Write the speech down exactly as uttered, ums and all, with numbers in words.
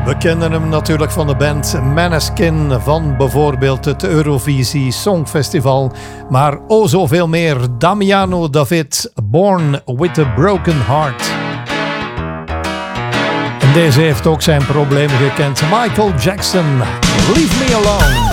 We kennen hem natuurlijk van de band Maneskin, van bijvoorbeeld het Eurovisie Songfestival, maar o zoveel meer. Damiano David, Born with a Broken Heart. En deze heeft ook zijn problemen gekend. Michael Jackson, Leave Me Alone.